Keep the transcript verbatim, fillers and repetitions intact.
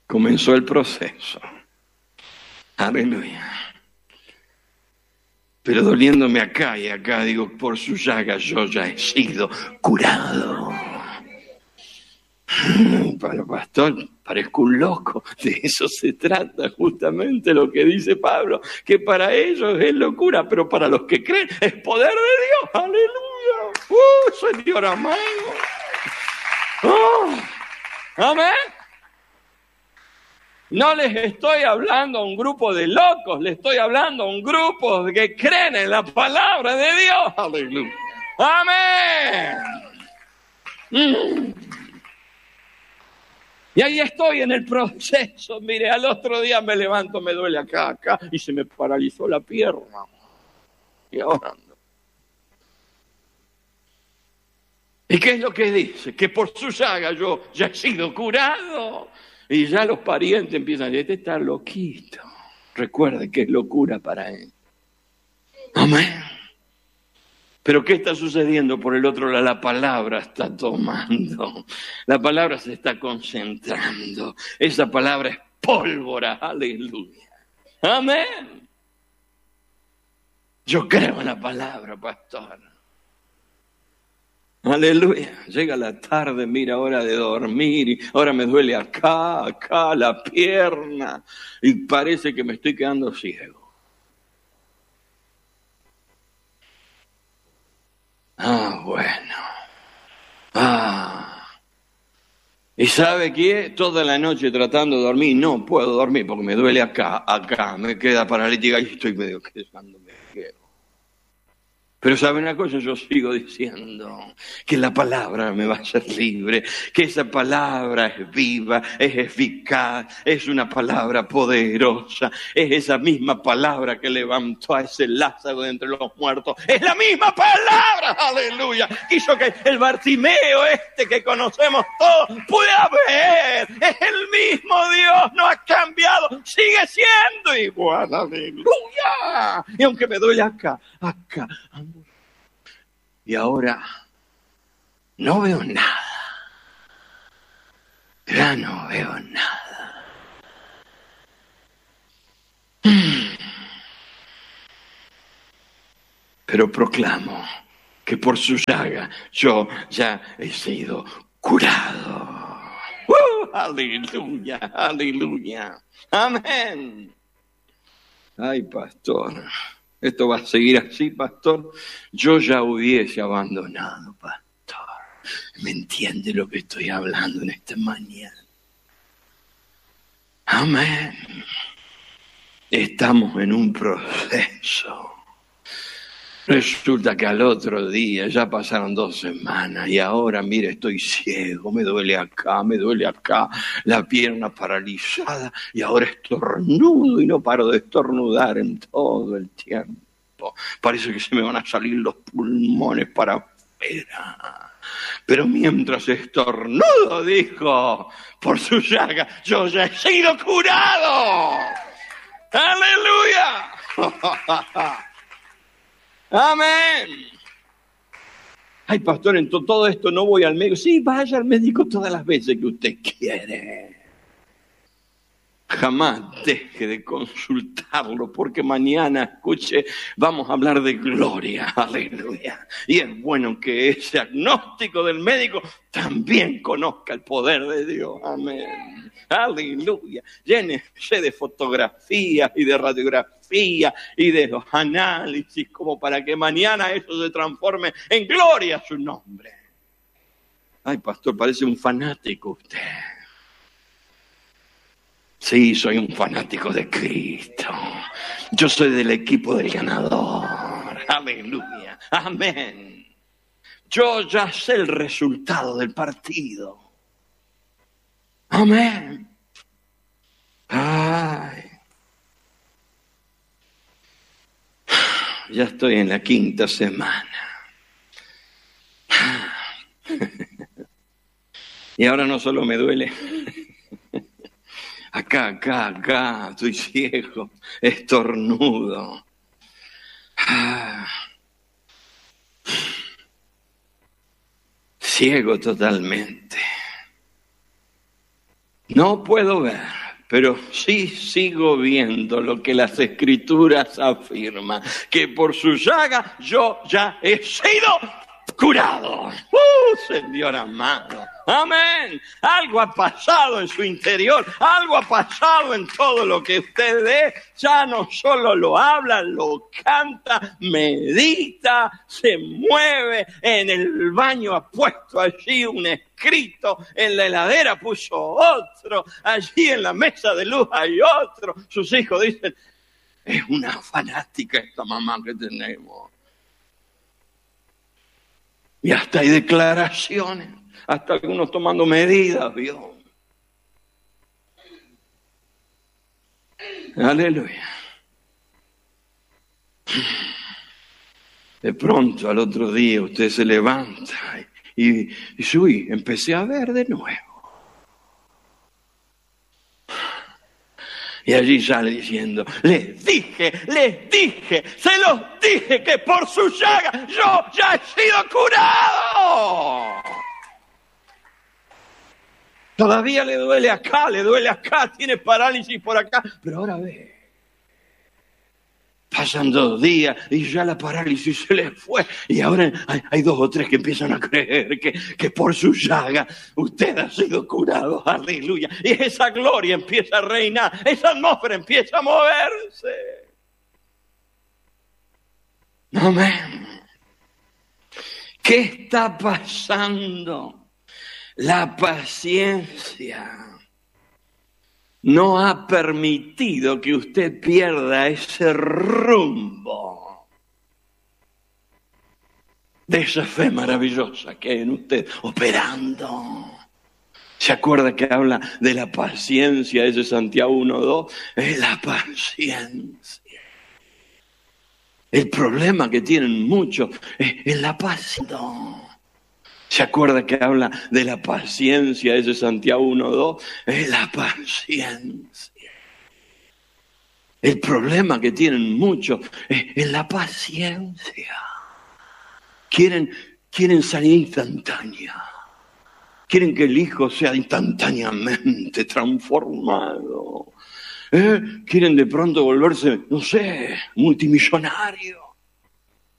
Comenzó el proceso. Aleluya. Pero doliéndome acá y acá, digo, por su llaga yo ya he sido curado. Para pastor, parezco un loco. De eso se trata justamente lo que dice Pablo, que para ellos es locura, pero para los que creen es poder de Dios. Aleluya. ¡Uh, Señor amado! ¡Oh! Amén. No les estoy hablando a un grupo de locos, les estoy hablando a un grupo que creen en la palabra de Dios. Aleluya. Amén. Mm. Y ahí estoy en el proceso. Mire, al otro día me levanto, me duele acá, acá, y se me paralizó la pierna. Y ahora ando. ¿Y qué es lo que dice? Que por su llaga yo ya he sido curado. Y ya los parientes empiezan a decir, este está loquito. Recuerde que es locura para él. Amén. Pero ¿qué está sucediendo? Por el otro lado, la palabra está tomando. La palabra se está concentrando. Esa palabra es pólvora. Aleluya. Amén. Yo creo en la palabra, pastor. Aleluya. Llega la tarde, mira, hora de dormir, y ahora me duele acá, acá, la pierna, y parece que me estoy quedando ciego. Ah, bueno. Ah. ¿Y sabe qué? Toda la noche tratando de dormir, no puedo dormir porque me duele acá, acá, me queda paralítica y estoy medio quedándome ciego. Pero ¿sabe una cosa? Yo sigo diciendo que la palabra me va a hacer libre, que esa palabra es viva, es eficaz, es una palabra poderosa, es esa misma palabra que levantó a ese Lázaro de entre los muertos, es la misma palabra, aleluya, que hizo que el Bartimeo este que conocemos todos pueda ver, es el mismo Dios, no ha cambiado, sigue siendo igual, aleluya, y aunque me duele acá, acá, y ahora no veo nada. Ya no veo nada. Pero proclamo que por su llaga yo ya he sido curado. ¡Uh! Aleluya, aleluya. Amén. Ay, pastor. Esto va a seguir así, pastor. Yo ya hubiese abandonado, pastor. ¿Me entiende lo que estoy hablando en esta mañana? Amén. Estamos en un proceso. Resulta que al otro día ya pasaron dos semanas y ahora, mire, estoy ciego, me duele acá, me duele acá, la pierna paralizada y ahora estornudo y no paro de estornudar en todo el tiempo. Parece que se me van a salir los pulmones para afuera. Pero mientras estornudo, dijo, por su llaga, yo ya he sido curado. ¡Aleluya! Amén. Ay, pastor, en todo esto no voy al médico. Sí, vaya al médico todas las veces que usted quiere. Jamás deje de consultarlo, porque mañana, escuche, vamos a hablar de gloria. Aleluya. Y es bueno que ese agnóstico del médico también conozca el poder de Dios. Amén. Aleluya. Llénese de fotografías y de radiografía y de los análisis, como para que mañana eso se transforme en gloria a su nombre. Ay, pastor, parece un fanático usted. Sí, soy un fanático de Cristo. Yo soy del equipo del ganador. Aleluya. Amén. Yo ya sé el resultado del partido. Amén. Ay. Ya estoy en la quinta semana. Y ahora no solo me duele. Acá, acá, acá, estoy ciego, estornudo. Ah. Ciego totalmente. No puedo ver. pero sí sigo viendo lo que las Escrituras afirman, que por su llaga yo ya he sido curado. ¡Uh, Señor amado! ¡Amén! Algo ha pasado en su interior, algo ha pasado en todo lo que usted ve. Ya no solo lo habla, lo canta, medita, se mueve. En el baño ha puesto allí un escrito, en la heladera puso otro, allí en la mesa de luz hay otro. Sus hijos dicen, es una fanática esta mamá que tenemos. Y hasta hay declaraciones, hasta algunos tomando medidas, ¿vio? Aleluya. De pronto al otro día usted se levanta y, y dice, uy, empecé a ver de nuevo. Y allí sale diciendo, les dije, les dije, se los dije que por su llaga yo ya he sido curado. Todavía le duele acá, le duele acá, tiene parálisis por acá, pero ahora ve. Pasan dos días y ya la parálisis se le fue. Y ahora hay, hay dos o tres que empiezan a creer que, que por su llaga usted ha sido curado. Aleluya. Y esa gloria empieza a reinar. Esa atmósfera empieza a moverse. Amén. ¿Qué está pasando? La paciencia no ha permitido que usted pierda ese rumbo de esa fe maravillosa que hay en usted operando. ¿Se acuerda que habla de la paciencia, ese Santiago uno dos? Es la paciencia. El problema que tienen muchos es, es la paciencia. ¿Se acuerda que habla de la paciencia, ese Santiago uno dos? Es la paciencia. El problema que tienen muchos es, es la paciencia. Quieren, quieren salir instantánea. Quieren que el hijo sea instantáneamente transformado. ¿Eh? Quieren de pronto volverse, no sé, multimillonario.